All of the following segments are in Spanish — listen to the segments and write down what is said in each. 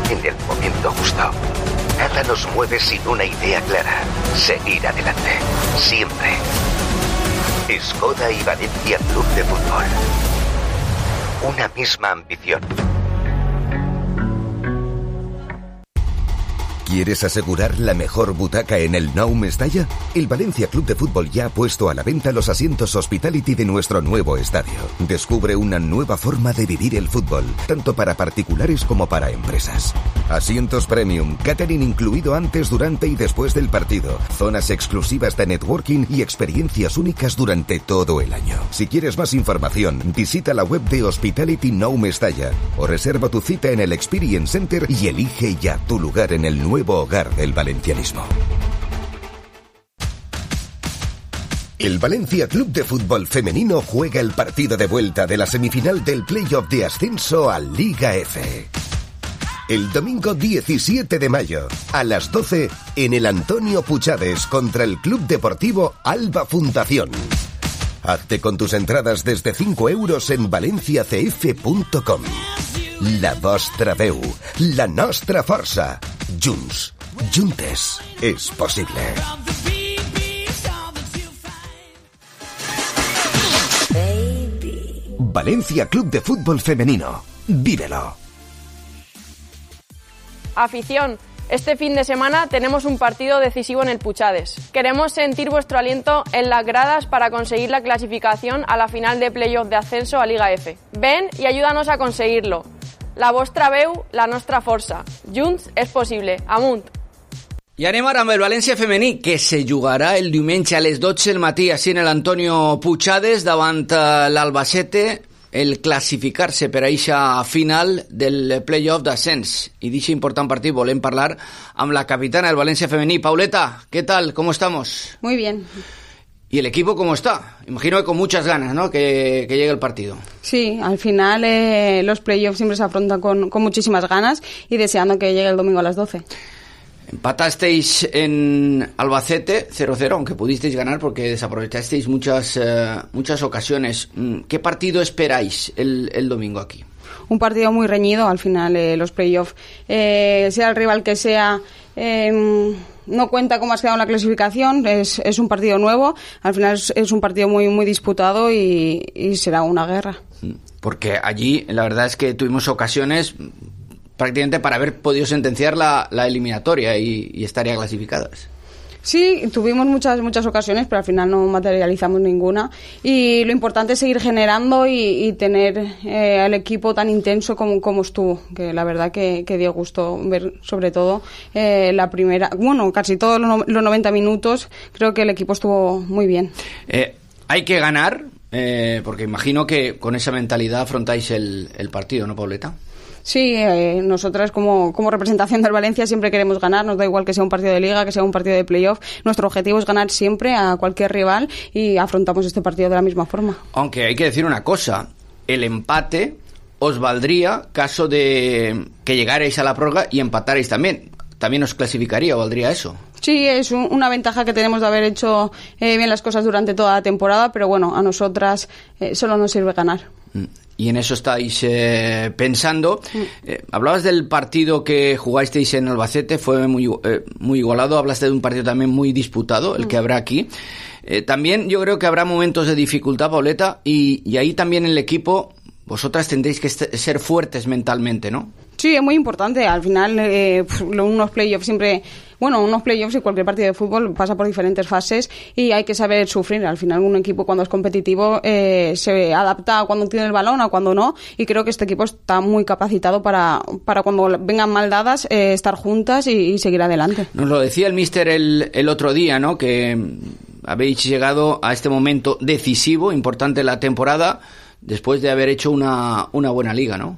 en el momento justo. Nada nos mueve sin una idea clara. Seguir adelante. Siempre. Škoda y Valencia Club de Fútbol. Una misma ambición. ¿Quieres asegurar la mejor butaca en el Nou Mestalla? El Valencia Club de Fútbol ya ha puesto a la venta los asientos Hospitality de nuestro nuevo estadio. Descubre una nueva forma de vivir el fútbol, tanto para particulares como para empresas. Asientos premium, catering incluido antes, durante y después del partido, zonas exclusivas de networking y experiencias únicas durante todo el año. Si quieres más información, visita la web de Hospitality Nou Mestalla o reserva tu cita en el Experience Center y elige ya tu lugar en el nuevo hogar del valencianismo. El Valencia Club de Fútbol Femenino juega el partido de vuelta de la semifinal del playoff de ascenso a Liga F. El domingo 17 de mayo, a las 12, en el Antonio Puchades contra el Club Deportivo Alba Fundación. Hazte con tus entradas desde 5 euros en valenciacf.com. La vostra veu, la nostra força. Junts, juntes, és possible. Valencia Club de Fútbol Femenino. Vívelo. Afición, este fin de semana tenemos un partido decisivo en el Puchades. Queremos sentir vuestro aliento en las gradas para conseguir la clasificación a la final de playoff de ascenso a Liga F. Ven y ayúdanos a conseguirlo. La vostra veu, la nostra força. Junts és possible. Amunt. I anem ara amb el València femení, que se jugarà el diumenge a les 12 del matí així en l'Antonio Puchades davant l'Albacete, el classificar-se per a eixa final del playoff d'ascens. I d'eixe important partit volem parlar amb la capitana del València femení. Pauleta, ¿qué tal? ¿Cómo estamos? Muy bien. ¿Y el equipo cómo está? Imagino que con muchas ganas, ¿no? Que llegue el partido. Sí, al final los playoffs siempre se afrontan con muchísimas ganas y deseando que llegue el domingo a las 12. Empatasteis en Albacete 0-0, aunque pudisteis ganar porque desaprovechasteis muchas ocasiones. ¿Qué partido esperáis el domingo aquí? Un partido muy reñido, al final los playoffs, sea el rival que sea, no cuenta cómo has quedado en la clasificación, es un partido nuevo, al final es un partido muy, muy disputado y será una guerra. Porque allí la verdad es que tuvimos ocasiones prácticamente para haber podido sentenciar la eliminatoria y estar ya clasificadas. Sí, tuvimos muchas ocasiones, pero al final no materializamos ninguna. Y lo importante es seguir generando y tener al equipo tan intenso como estuvo. Que la verdad que dio gusto ver, sobre todo, la primera... Bueno, casi todos los 90 minutos, creo que el equipo estuvo muy bien. Hay que ganar, porque imagino que con esa mentalidad afrontáis el partido, ¿no, Pauleta? Sí, nosotras como representación del Valencia siempre queremos ganar, nos da igual que sea un partido de liga, que sea un partido de playoff, nuestro objetivo es ganar siempre a cualquier rival y afrontamos este partido de la misma forma. Aunque hay que decir una cosa, el empate os valdría caso de que llegarais a la prórroga y empatarais también os clasificaría, ¿valdría eso? Sí, es una ventaja que tenemos de haber hecho bien las cosas durante toda la temporada, pero bueno, a nosotras solo nos sirve ganar. Y en eso estáis pensando. Hablabas del partido que jugasteis en Albacete, fue muy igualado. Hablaste de un partido también muy disputado, el que habrá aquí. También yo creo que habrá momentos de dificultad, Pauleta, y ahí también el equipo, vosotras tendréis que ser fuertes mentalmente, ¿no? Sí, es muy importante. Al final, unos playoffs siempre... Bueno, unos playoffs y cualquier partido de fútbol pasa por diferentes fases y hay que saber sufrir. Al final, un equipo cuando es competitivo se adapta a cuando tiene el balón, a cuando no. Y creo que este equipo está muy capacitado para cuando vengan mal dadas, estar juntas y seguir adelante. Nos lo decía el míster el otro día, ¿no? Que habéis llegado a este momento decisivo, importante en la temporada, después de haber hecho una buena liga, ¿no?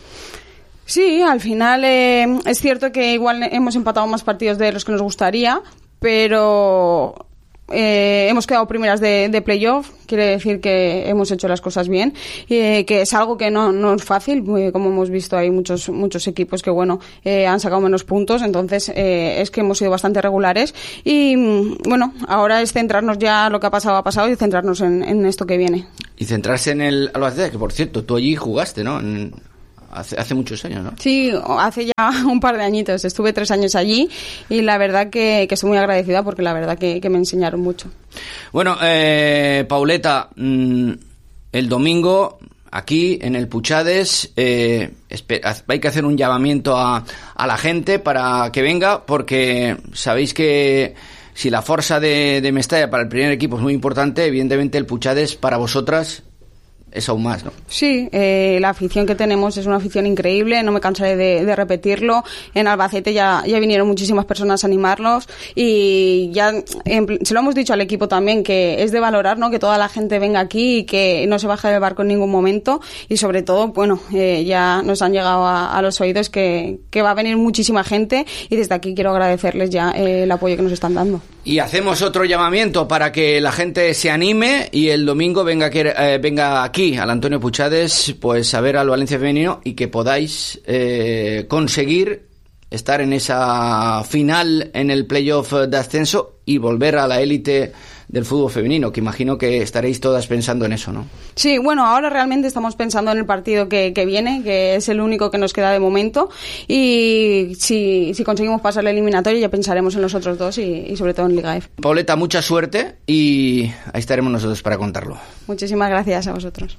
Sí, al final es cierto que igual hemos empatado más partidos de los que nos gustaría, pero hemos quedado primeras de playoff, quiere decir que hemos hecho las cosas bien, que es algo que no es fácil, como hemos visto hay muchos equipos que bueno han sacado menos puntos, entonces es que hemos sido bastante regulares y bueno, ahora es centrarnos ya lo que ha pasado y centrarnos en esto que viene. Y centrarse en el Albacete, que por cierto, tú allí jugaste, ¿no? hace muchos años, ¿no? Sí, hace ya un par de añitos. Estuve 3 años allí y la verdad que estoy muy agradecida porque la verdad que me enseñaron mucho. Bueno, Pauleta, el domingo aquí en el Puchades hay que hacer un llamamiento a la gente para que venga, porque sabéis que si la fuerza de Mestalla para el primer equipo es muy importante, evidentemente el Puchades para vosotras es aún más, ¿no? Sí, la afición que tenemos es una afición increíble, no me cansaré de repetirlo. En Albacete ya vinieron muchísimas personas a animarlos y ya se lo hemos dicho al equipo también, que es de valorar, ¿no?, que toda la gente venga aquí y que no se baje del barco en ningún momento, y sobre todo, bueno, ya nos han llegado a los oídos que va a venir muchísima gente, y desde aquí quiero agradecerles ya el apoyo que nos están dando. Y hacemos otro llamamiento para que la gente se anime y el domingo venga aquí al Antonio Puchades, pues a ver al Valencia femenino, y que podáis conseguir estar en esa final en el playoff de ascenso y volver a la élite del fútbol femenino, que imagino que estaréis todas pensando en eso, ¿no? Sí, bueno, ahora realmente estamos pensando en el partido que viene, que es el único que nos queda de momento, y si conseguimos pasar la eliminatoria ya pensaremos en los otros dos y sobre todo en Liga F. Pauleta, mucha suerte y ahí estaremos nosotros para contarlo. Muchísimas gracias a vosotros.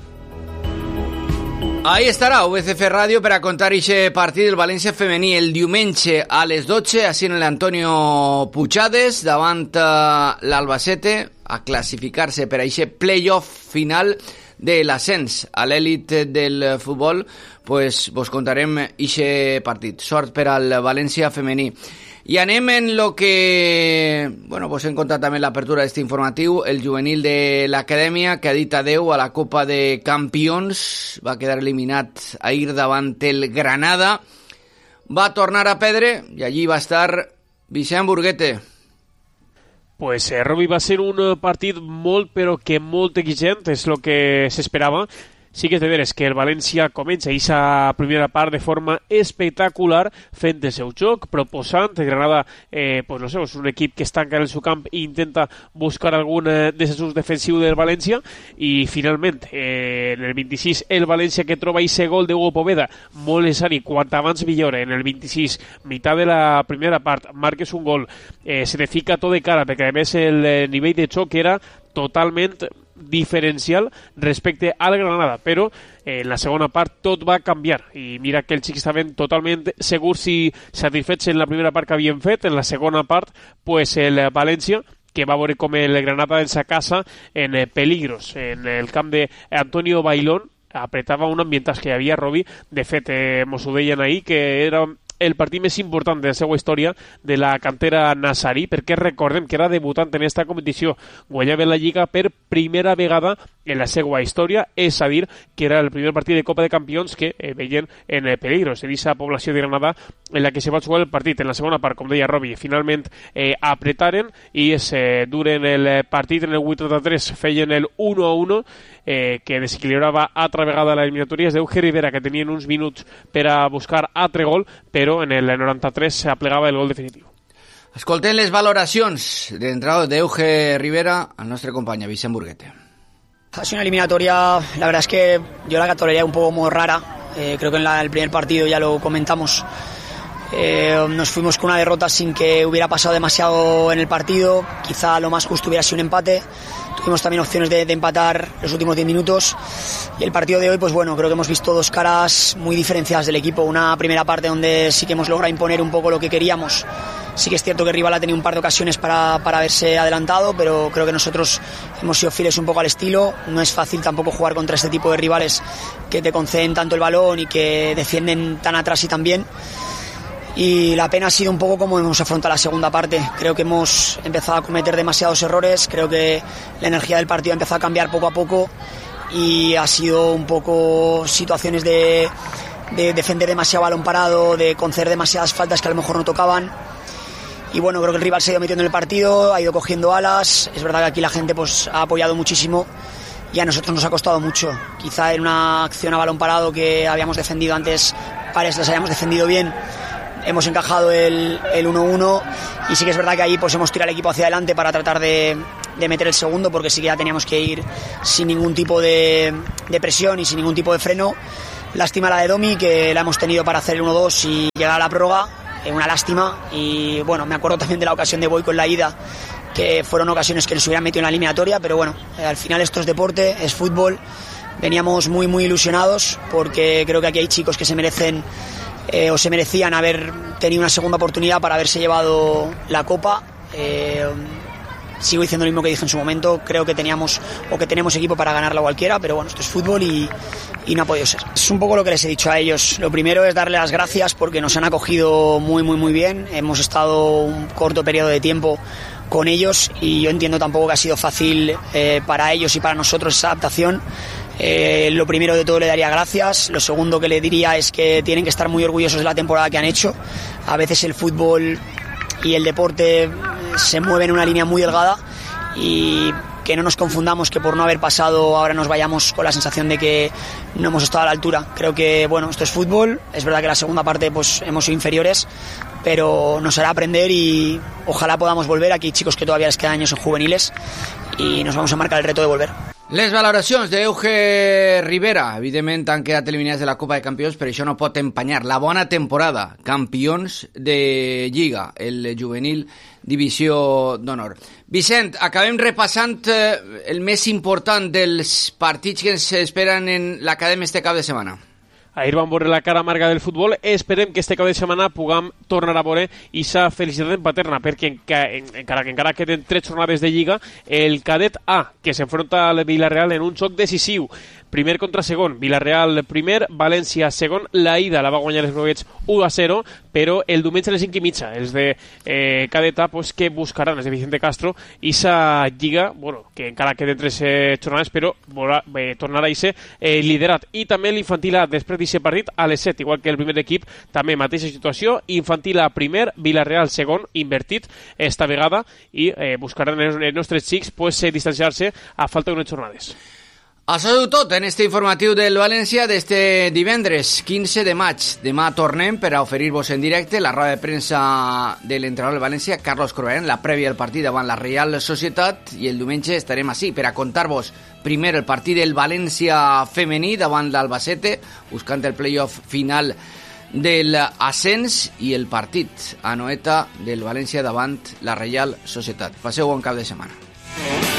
Ahí estarà VCF Ràdio per a contar aquest partit del València femení el diumenge a les 12, així en l'Antonio Puchades, davant l'Albacete, a classificar-se per a aquest playoff final de l'ascens a l'èlit del futbol. Pues vos contarem aquest partit. Sort per al València femení. I anem en lo que... Bueno, pues hem contat també l'apertura d'este informatiu, el juvenil de l'Acadèmia, que ha dit adeu a la Copa de Campions, va quedar eliminat ahir davant el Granada, va tornar a perdre i allí va estar Vicent Burguete. Pues Robi, va ser un partit molt, però que molt exigent, és el que s'esperava. Sí que és de veres que el València comença aquesta primera part de forma espectacular, fent el seu joc, proposant. El Granada, pues no sé, és un equip que es tanca en el seu camp i intenta buscar algun desasús defensiu del València, i finalment, en el 26, el València que troba aquest gol de Hugo Poveda, molt necessari, quant abans millor, en el 26, meitat de la primera part, marques un gol, se te fica tot de cara, perquè a més el nivell de xoc era totalment diferencial respecte al Granada, però en la segona part tot va canviar i mira que els xics estaven totalment segurs i satisfets en la primera part que havien fet. En la segona part, pues el València, que va veure com el Granada en sa casa en peligros en el camp de Antonio Bailón, apretava un ambientat que hi havia, Robi. De fet, mos ho deien ahir, que era el partit més important de la seva història de la cantera nazarí, perquè recordem que era debutant en aquesta competició, guanyava la Lliga per primera vegada en la seva història, és a dir, que era el primer partit de Copa de Campions que veien en peligros, en aquesta població de Granada en la que se va jugar el partit. En la segona part, com deia Robi, finalment apretaren i duren el partit. En el 83 feien el 1-1, que desequilibrava altra vegada l'eliminatòria. És d'Euge Rivera, que tenien uns minuts per a buscar altre gol, però en el 93 s'aplegava el gol definitiu. Escoltem les valoracions d'entrada d'Euge Rivera al nostre company Vicent Burguete. Ha sido una eliminatoria, la verdad es que yo la categoría un poco muy rara. Creo que en el primer partido ya lo comentamos. Nos fuimos con una derrota sin que hubiera pasado demasiado en el partido. Quizá lo más justo hubiera sido un empate. Tuvimos también opciones de empatar los últimos 10 minutos. Y el partido de hoy, pues bueno, creo que hemos visto dos caras muy diferenciadas del equipo. Una primera parte donde sí que hemos logrado imponer un poco lo que queríamos. Sí que es cierto que el rival ha tenido un par de ocasiones para haberse adelantado, pero creo que nosotros hemos sido fieles un poco al estilo. No es fácil tampoco jugar contra este tipo de rivales que te conceden tanto el balón y que defienden tan atrás y tan bien. Y la pena ha sido un poco como hemos afrontado la segunda parte. Creo que hemos empezado a cometer demasiados errores. Creo que la energía del partido ha empezado a cambiar poco a poco y ha sido un poco situaciones de defender demasiado balón parado, de conceder demasiadas faltas que a lo mejor no tocaban. Y bueno, creo que el rival se ha ido metiendo en el partido, ha ido cogiendo alas. Es verdad que aquí la gente pues ha apoyado muchísimo y a nosotros nos ha costado mucho. Quizá en una acción a balón parado que habíamos defendido antes, pares las habíamos defendido bien, hemos encajado el 1-1 y sí que es verdad que ahí pues hemos tirado el equipo hacia adelante para tratar de meter el segundo, porque sí que ya teníamos que ir sin ningún tipo de presión y sin ningún tipo de freno. Lástima la de Domi, que la hemos tenido para hacer el 1-2 y llegar a la prórroga, una lástima. Y bueno, me acuerdo también de la ocasión de Boico en la ida, que fueron ocasiones que nos hubieran metido en la eliminatoria, pero bueno, al final esto es deporte, es fútbol. Veníamos muy ilusionados porque creo que aquí hay chicos que se merecen o se merecían haber tenido una segunda oportunidad para haberse llevado la Copa. Sigo diciendo lo mismo que dije en su momento, creo que teníamos o que tenemos equipo para ganarla cualquiera, pero bueno, esto es fútbol y no ha podido ser. Es un poco lo que les he dicho a ellos. Lo primero es darle las gracias porque nos han acogido muy bien. Hemos estado un corto periodo de tiempo con ellos y yo entiendo tampoco que ha sido fácil para ellos y para nosotros esa adaptación. Lo primero de todo le daría gracias. Lo segundo que le diría es que tienen que estar muy orgullosos de la temporada que han hecho. A veces el fútbol y el deporte se mueven en una línea muy delgada y que no nos confundamos que por no haber pasado ahora nos vayamos con la sensación de que no hemos estado a la altura. Creo que bueno, esto es fútbol, es verdad que la segunda parte pues hemos sido inferiores, pero nos hará aprender y ojalá podamos volver. Aquí hay chicos que todavía les quedan años en juveniles y nos vamos a marcar el reto de volver. Les valoracions d'Euge Rivera. Evidentment han quedat eliminats de la Copa de Campions, però això no pot empanyar la bona temporada. Campions de Lliga, el juvenil divisió d'honor. Vicent, acabem repassant el més important dels partits que ens esperen en l'acadèmia este cap de setmana. Ahir vam veure la cara amarga del futbol. Esperem que este cap de setmana puguem tornar a veure aquesta felicitat en paterna, perquè encara queden 3 jornades de Lliga, el cadet A, que s'enfronta al Villarreal en un xoc decisiu. Primer contra segon, Villarreal primer, València segon. La ida la va guanyar els groguets 1-0, però el diumenge a les 5:30 els de cadet A pues, que buscaran els de Vicente Castro i sa Lliga, bueno, que encara queden 3 jornades, però tornarà a ser liderat. I també l'infantil A, després d'aquest partit, a les 7, igual que el primer equip, també mateixa situació, infantil A primer, Villarreal segon, invertit esta vegada, i buscaran els nostres xics pues, distanciar-se a falta d'unes jornades. Això és tot en este informatiu del València d'este divendres 15 de maig. Demà tornem per a oferir-vos en directe la roda de premsa de l'entrenador del València, Carlos Corberán, la prèvia del partit davant la Real Societat, i el diumenge estarem així per a contar-vos primer el partit del València femení davant l'Albacete, buscant el playoff final de l'ascens, i el partit a Noeta del València davant la Real Societat. Passeu bon cap de setmana.